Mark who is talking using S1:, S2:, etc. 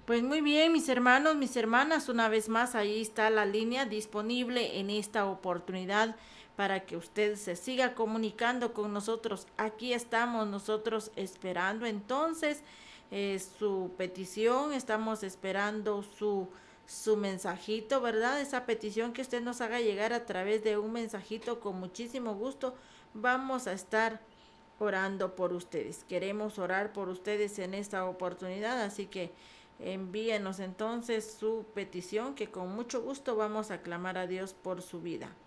S1: Pues muy bien, mis hermanos, mis hermanas, una vez más ahí está la línea disponible en esta oportunidad para que usted se siga comunicando con nosotros. Aquí estamos nosotros esperando entonces su petición, estamos esperando su mensajito, ¿verdad? Esa petición que usted nos haga llegar a través de un mensajito con muchísimo gusto. Vamos a estar orando por ustedes. Queremos orar por ustedes en esta oportunidad, así que envíenos entonces su petición que con mucho gusto vamos a clamar a Dios por su vida.